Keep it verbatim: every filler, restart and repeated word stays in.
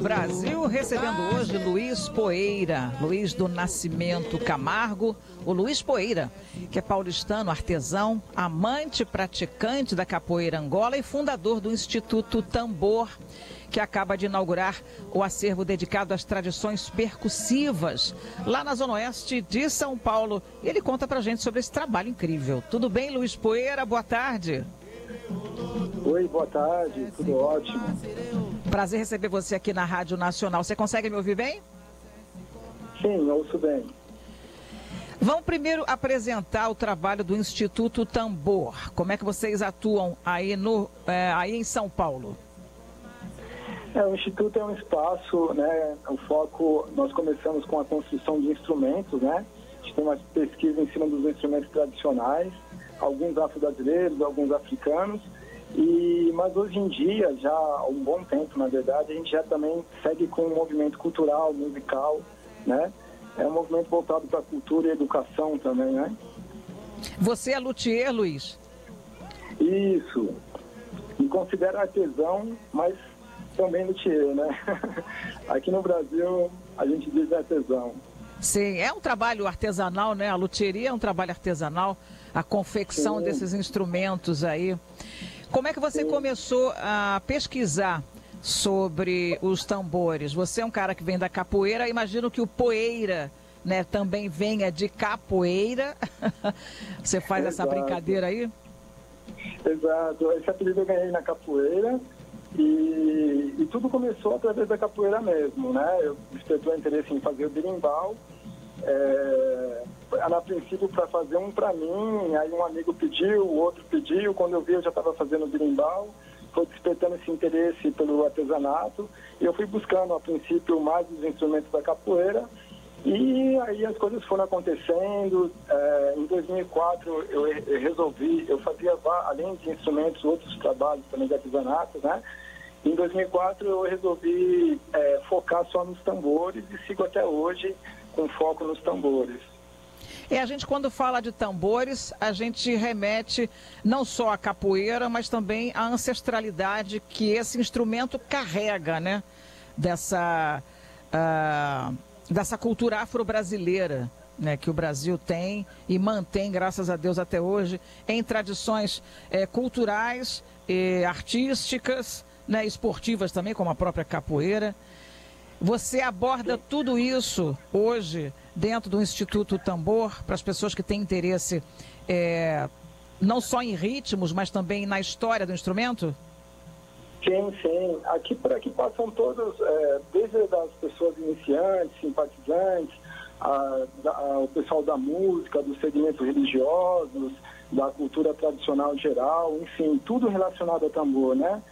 Brasil recebendo hoje Luiz Poeira, Luiz do Nascimento Camargo, o Luiz Poeira, que é paulistano, artesão, amante, praticante da capoeira Angola e fundador do Instituto Tambor, que acaba de inaugurar o acervo dedicado às tradições percussivas, lá na Zona Oeste de São Paulo. E ele conta pra gente sobre esse trabalho incrível. Tudo bem, Luiz Poeira? Boa tarde. Oi, boa tarde, tudo ótimo. Prazer receber você aqui na Rádio Nacional. Você consegue me ouvir bem? Sim, ouço bem. Vamos primeiro apresentar o trabalho do Instituto Tambor. Como é que vocês atuam aí, no, é, aí em São Paulo? É, o Instituto é um espaço, né, o foco, nós começamos com a construção de instrumentos, né, a gente tem uma pesquisa em cima dos instrumentos tradicionais, alguns afro-brasileiros, alguns africanos, e, mas hoje em dia, já há um bom tempo, na verdade, a gente já também segue com um movimento cultural, musical, né, é um movimento voltado para a cultura e educação também, né. Você é luthier, Luiz? Isso, me considero artesão, mas também luthier, né? Aqui no Brasil a gente diz artesão. Sim, é um trabalho artesanal, né? A luthieria é um trabalho artesanal, a confecção Sim. desses instrumentos aí. Como é que você Sim. começou a pesquisar sobre os tambores? Você é um cara que vem da capoeira, imagino que o Poeira, né, também venha de capoeira. Você faz Exato. Essa brincadeira aí? Exato, esse apelido eu ganhei na capoeira. E, e tudo começou através da capoeira mesmo, né? Eu despertou interesse em fazer o berimbau, é, a princípio para fazer um para mim, aí um amigo pediu, o outro pediu, quando eu vi eu já estava fazendo o berimbau, foi despertando esse interesse pelo artesanato, e eu fui buscando a princípio mais os instrumentos da capoeira, e aí as coisas foram acontecendo. É, em dois mil e quatro eu, eu resolvi, eu fazia, além de instrumentos, outros trabalhos também de artesanato, né? Em dois mil e quatro eu resolvi é, focar só nos tambores e sigo até hoje com foco nos tambores. E a gente, quando fala de tambores, a gente remete não só à capoeira, mas também à ancestralidade que esse instrumento carrega, né? Dessa... Uh... dessa cultura afro-brasileira, né, que o Brasil tem e mantém, graças a Deus, até hoje, em tradições é, culturais, e artísticas, né, esportivas também, como a própria capoeira. Você aborda tudo isso hoje dentro do Instituto Tambor, para as pessoas que têm interesse é, não só em ritmos, mas também na história do instrumento? Sim, sim. Aqui por aqui passam todos, é, desde as pessoas iniciantes, simpatizantes, a, a, o pessoal da música, dos segmentos religiosos, da cultura tradicional geral, enfim, tudo relacionado ao tambor, né?